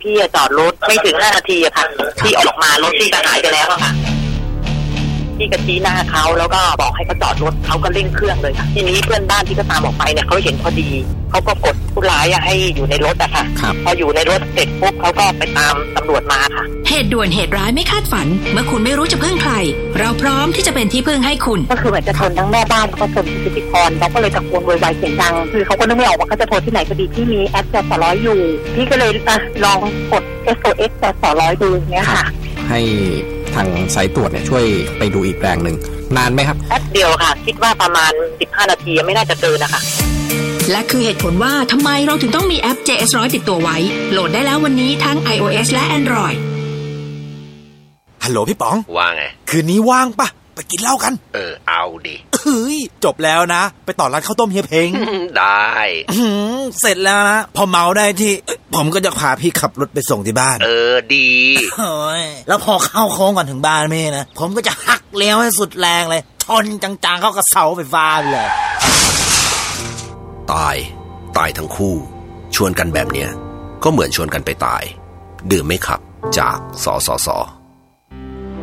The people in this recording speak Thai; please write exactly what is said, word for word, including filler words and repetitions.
พี่จอดรถไม่ถึงห้านาทีอะค่ะที่ออกมารถที่จะหายไปแล้วอะค่ะพี่ก็ชี้หน้าเขาแล้วก็บอกให้เขาจอดรถเขาก็เร่งเครื่องเลยค่ะทีนี้เพื่อนบ้านที่ก็ตามออกไปเนี่ยเขาเห็นพอดีเขาก็กดผู้ร้ายให้อยู่ในรถอะค่ะพออยู่ในรถเสร็จปุ๊บเขาก็ไปตามตำรวจมาค่ะเหตุด่วนเหตุร้ายไม่คาดฝันเมื่อคุณไม่รู้จะพึ่งใครเราพร้อมที่จะเป็นที่พึ่งให้คุณก็คือเหมือนจะชนทั้งแม่บ้านแล้วก็ชนพิธีกรเราก็เลยตะโกนโวยวายเสียงดังคือเขาก็นึกไม่ออกว่าเขาจะโทรที่ไหนพอดีที่มีแอปจสร้อยอยู่พี่ก็เลยลองกด เอส โอ เอส จสร้อยดูเนี้ยค่ะให้ทางสายตรวจเนี่ยช่วยไปดูอีกแรงหนึ่งนานไหมครับแป๊บเดียวค่ะคิดว่าประมาณสิบห้านาทีไม่น่าจะเกินนะคะและคือเหตุผลว่าทำไมเราถึงต้องมีแอป เจ เอส หนึ่งร้อย ติดตัวไว้โหลดได้แล้ววันนี้ทั้ง iOS และ Android ฮัลโหลพี่ป๋องว่าไงคืนนี้ว่างปะไปกินเหล้ากันเออเอาดิเฮ้ยจบแล้วนะไปต่อร้านข้าวต้มเฮียเพ้งได้เสร็จแล้วนะพอเมาได้ที่ผมก็จะพาพี่ขับรถไปส่งที่บ้านเออดีโอ้ยแล้วพอเข้าโค้งก่อนถึงบ้านแม่นะผมก็จะหักเลี้ยวให้สุดแรงเลยชนจังๆเข้ากับเสาไฟฟ้าเลยตายตายทั้งคู่ชวนกันแบบเนี้ยก็เหมือนชวนกันไปตายดื่มไม่ขับจากสสส